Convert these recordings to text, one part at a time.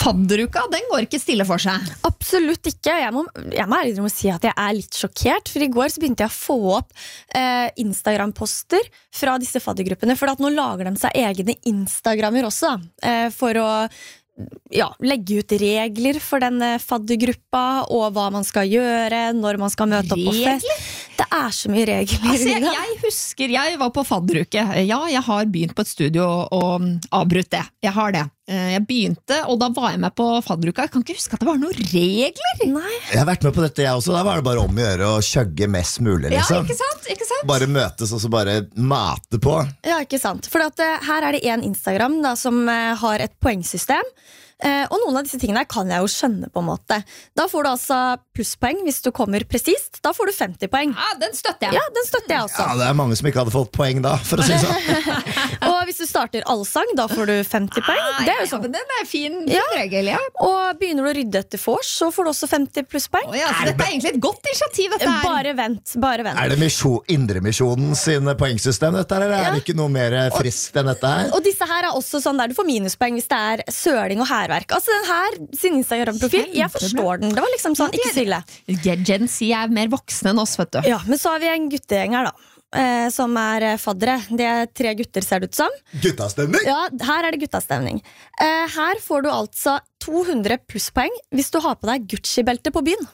fadderuka, den går ikke stille for seg. Absolutt ikke. Jeg må ærlig si at jeg litt sjokkert, for i går så begynte jeg å få opp Instagram-poster fra disse faddergruppene, for at nå lager de seg egne Instagrammer også, for å legge ut regler for den faddergruppa, og hva man skal gjøre, når man skal møte opp på fest. Det så mye regler. Altså, jeg husker, jeg var på fadderuke. Ja, jeg har begynt på et studio og avbrutt det. Jeg har det. Jeg begynte, og da var jeg med på fadderuka. Jeg kan ikke huske at det var noen regler. Nei. Jeg har vært med på dette, jeg også. Da var det bare om å gjøre å kjøgge mest mulig, liksom. Ja, ikke sant? Ikke sant? Bare møtes og så bare mate på. Ja, ikke sant. For her det en Instagram da, som har et poengsystem. Og noen av disse tingene kan jeg jo skjønne på en måte. Da får du altså plusspoeng hvis du kommer presist. Da får du 50 poeng. Ja, den støtter jeg. Ja, den støtter jeg også. Ja, det mange som ikke hadde fått poeng da, for å si sånn. Og hvis du starter allsang, da får du 50 poeng. Det jo sånn. Men den fin regel, ja. Og begynner du å rydde etter vors, så får du også 50 plusspoeng. Så dette egentlig et godt initiativ, dette her. Bare vent. Det Indremisjonen sine poengsystem, dette her, eller det ikke noe mer friskt enn dette her? Og disse her også sånn der du får minuspoeng hvis det søling og hærverk. Altså den her, sin Instagram-profil, jeg forstår den. Det var liksom sånn, ikke så ille. Gen Z mer voksne enn oss, vet du. Ja, men så har vi en guttegjeng her da, som faddere. Det 3 gutter, ser det ut som. Guttastemning? Ja, her det guttastemning. Her får du altså 200 plusspoeng hvis du har på deg Gucci-belte på byen.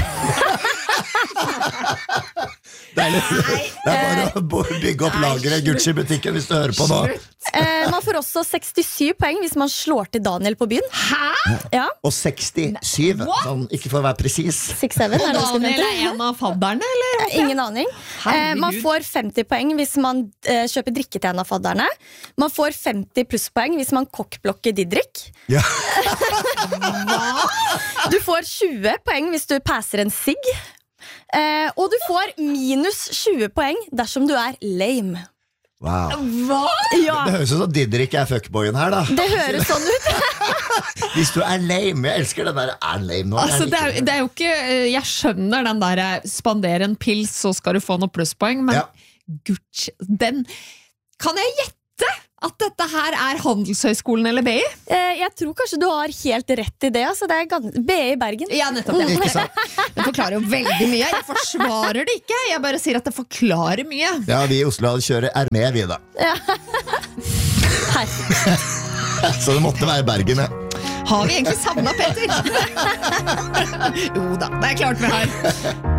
Det bare å bygge opp lageret Gucci-butikken hvis du hører på nå. Man får også 67 poeng hvis man slår til Daniel på byen. Hæ? Ja. Og 67, sånn, ikke for å være presis. 6-7 Og Daniel en av fadderne, eller? Ingen aning. Man får 50 poeng hvis man kjøper drikke til en av fadderne. Man får 50 plusspoeng hvis man kokkblokker Didrik. Ja. Du får 20 poeng hvis du passer en sigg. Og du får minus 20 poeng dersom du lame. Wow. Hva? Ja, Det høres ut som Didrik fuckboyen her da. det høres sånn ut. Hvis du lame, jeg elsker den der lame nå. Altså, det jo ikke, jeg skjønner den der spandere en pils, så skal du få noen plusspoeng, men Gucci, den kan jeg gjette at dette her Handelshøyskolen eller BI? Jeg tror kanskje du har helt rett i det. Altså, det BI i Bergen. Ja, nettopp det. Ikke sant? Det forklarer jo veldig mye. Jeg forsvarer det ikke, jeg bare sier at det forklarer mye. Ja, vi i Oslo kjører med, vi da. Her. Så det måtte være Bergen, ja. Har vi egentlig savnet Petter? Jo da, det klart vi har.